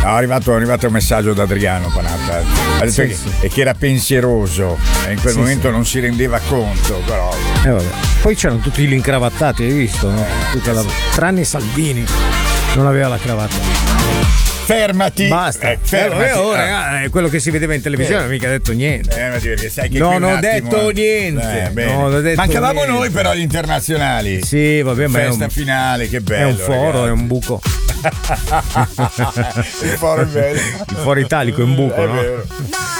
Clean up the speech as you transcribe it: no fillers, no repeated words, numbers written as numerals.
è arrivato un messaggio da Adriano Panatta. Ha detto che era pensieroso e in quel momento non si rendeva conto, però. Vabbè. Poi c'erano tutti gli incravattati, hai visto? No? Tranne Salvini, non aveva la cravatta. Fermati! Basta. Fermati. Ora è quello che si vedeva in televisione, non ho mica detto niente. Perché sai che non ho detto niente. Non ho detto mancavamo niente. noi però gli internazionali. Sì, vabbè, ma festa finale, che bello. È un foro, ragazzi. è un buco. Il foro è bello. Il foro italico è un buco, è no? Vero.